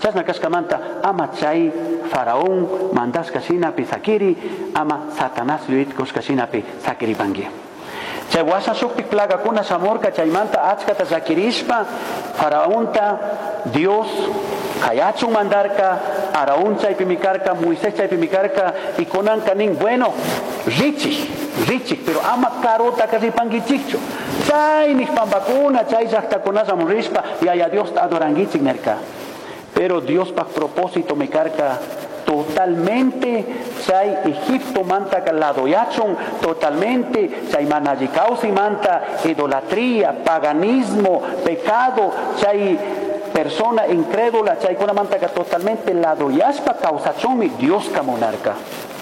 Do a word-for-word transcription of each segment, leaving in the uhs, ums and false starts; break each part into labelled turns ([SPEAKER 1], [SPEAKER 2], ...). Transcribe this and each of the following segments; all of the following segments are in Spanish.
[SPEAKER 1] Chasna kaskamanta ama chay faraón mandas kasinapi sakiri ama Satanás yuitkos kasinapi sakiri pangi. Chay wasa suktik plaga kuna samorka chaymanta achkata sakirishpa faraonta Dios kayachun mandarka Araón chaypi mikarka Moisés chaypi mikarka y konanka nin bueno richi richi pero ama karota kasipangichicho chay nishpambakuna chay llaqtakunasa murispa yaya Dios adorangichik nerka. Pero Dios para propósito me carga totalmente chay Egipto manta ladoyachon totalmente chay manajikausi manta idolatría, paganismo, pecado, chay persona incrédula, chay kuna manta totalmente ladoyaspa causachonmi Dios ka monarca.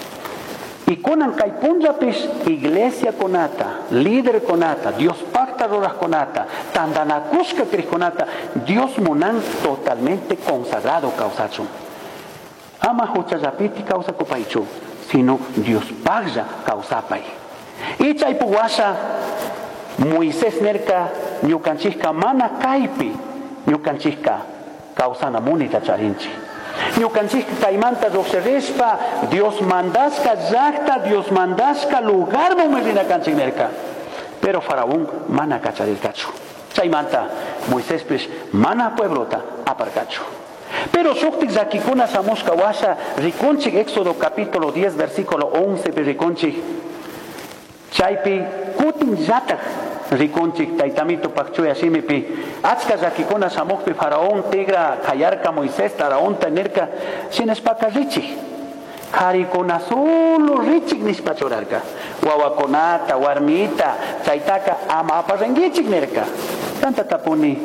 [SPEAKER 1] Y konan kay punjapis iglesia konata, líder konata, Dios pacta roras konata, tandanakushka kris konata, Dios monan totalmente consagrado causachon. Ama huchazapiti causa kupaichu, sino Dios pagja causapay. Y chay puwasa Moisés nerka ñukanchika mana kaypi, ñukanchika causana munita charinchi. Ñukanchika kaymanta roxerespa Dios mandaska llaqta, Dios mandaska lugar momedina kanchik nerka. Pero faraón mana kacharilkachu. Chaymanta Moisés pues mana pueblota aparkachu. Pero suktik zakikuna samushka washa rikunchik Éxodo capítulo diez versículo once pe rikunchik chaypi kutin llatak rikunchik taytamito pakchuya shimipi achka zakikuna samukpi faraón tigra kayarka Moisés taraonta nerka sinespaka richik karikuna solo richik nispachurarka wawakunata warmita chaytaka ama aparengichik nerka tanta tapuni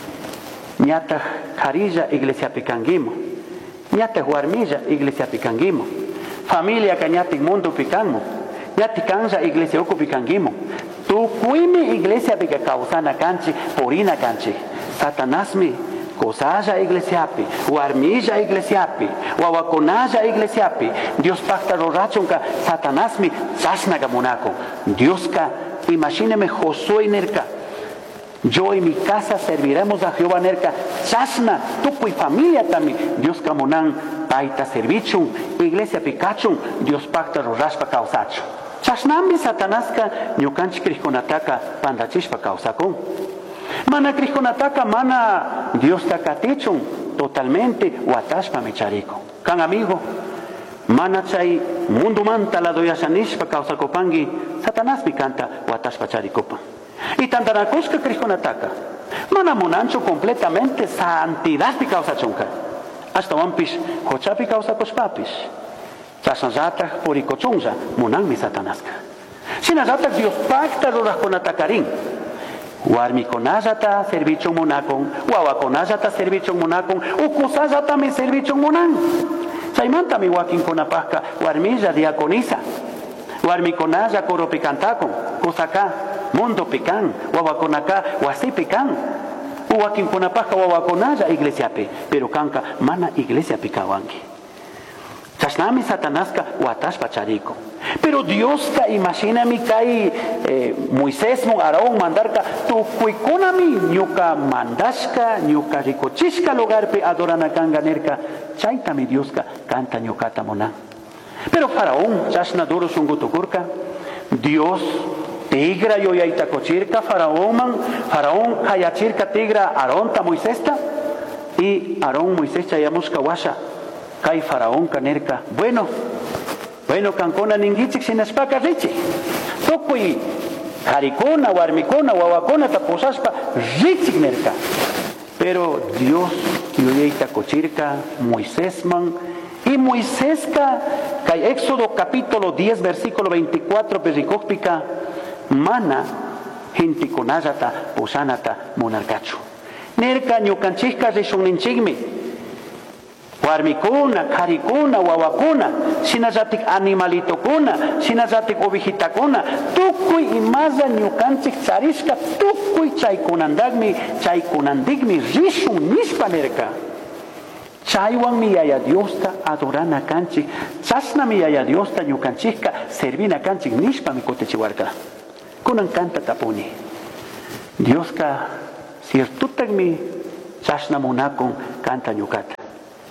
[SPEAKER 1] ñata karilla iglesia pikangimo ñata warmilla iglesia pikangimo familia kañatik mundo pikanmo ñati kanja iglesia uku pikangimo tukuimi iglesia pika kausana kanchi porina kanchi satanasmi kosaya iglesiapi warmilla iglesiapi wawakunaya iglesiapi Dios pacta rorachunka satanasmi chasnaga monako Dios ka imagíneme Josué nerka yo y mi casa serviremos a Jehová nerka chasna tupu y familia también Dios kamonan paita servichun iglesia pikachun Dios pacta rorashpa kausachu chasnami satanaska ñukanchik krishkunataka pandachishpa kausakun mana krishkunataka mana Dios takatichun totalmente watashpa michariko kan amigo mana chay mundo manta la doyashanishpa kausakopangi satanasmi kanta watashpa charikopan y tantanakushka krishkunataka mana monancho completamente santidadpi kausachunka hasta wampis hochapi kausakoshpapis chasnazatak purikochunza monanmi satanaska sinazatak Dios pacta ruraskunatakarin warmikunallata servichun monakon wawakunallata servichun monakon ukusallata servichun monan chaymantami wakinkunapajka warmilla diaconisa warmikunalla coro pikantakon kusaka mundo pikan wawakunaka wasi pikan wakinkunapajka wawakunalla iglesiapi pero kanka mana iglesia pikawanki chasnami satanaska watashpa chariko pero Dios ka imagínami kay eh, Moisés mon Araón mandarka tukuikunami ñuka mandashka ñuka rikochishka lugarpi adoranakanga nerka chaytami Dios ka kanta ñukata monan pero Faraón chasna duro sungutukurka Dios tigra yoyaita kochirka Faraón man Faraón hayachirka tigra Aronta Moisésta y Arón Moisés chayamushka washa kay Faraón kanerka bueno bueno kankona ningichik sinaspaka richi tukui harikuna warmikuna wawakuna tapusaspa richik nerka pero Dios yoyaita kochirka Moisés man y Moisés ka kay Éxodo capítulo diez versículo veinticuatro perikopika mana hintikunallata pusanata monarcacho nerka ñukanchika rishunninchikmi warmikuna, karikuna, wawakuna, sinazatik animalitokuna, sinazatik ovejitakuna, tukuy imaza ñukanchik charishka, tukuy chaykunandagmi, chaykunandigmi rishun nishpa nerka. Chaywanmi yaya Diosta adorana kanchik, chasnami yaya Diosta ñukanchikka servina kanchik nishpa mikutechiwarka. Kunan kanta tapuni. Dioska sirtutagmi chasna munakun kanta ñukata.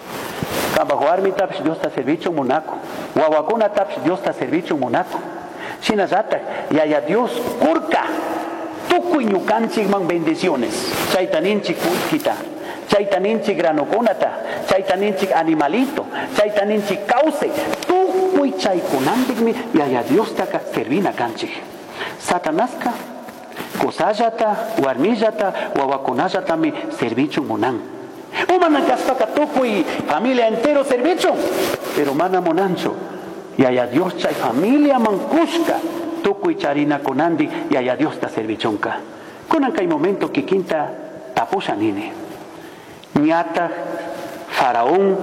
[SPEAKER 1] Cambajuarmi tapish Dios ta servicio monaco. Guaguacuna tapish Dios ta servicio monaco. Chinazata, yaya Dios kurka. Tukuy ñukanchik man bendiciones. Chaytaninchik kita. Chaytaninchik granokunata. Chaytaninchik animalito. Chaytaninchik cauce. Tukuy chaykunantikmi yaya Dios taka servina kanchik. Satanaska kosallata, warmillata, wawakunallatami servicio monan. Umana kaspaka tukuy familia entero servicio, pero mana monancho. Yaya Dios chay familia mankushka tukuy charina konandi yaya Dios ta servichonka. Kunan kay momento que quinta tapusha nini. Ñata faraón